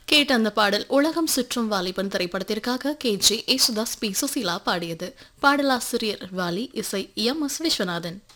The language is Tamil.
கேட்ட அந்த பாடல் உலகம் சுற்றும் வாலிபன் திரைப்படத்திற்காக KG யேசுதாஸ் பி சுசீலா பாடியது. பாடலாசிரியர் வாலி, இசை MS விஸ்வநாதன்.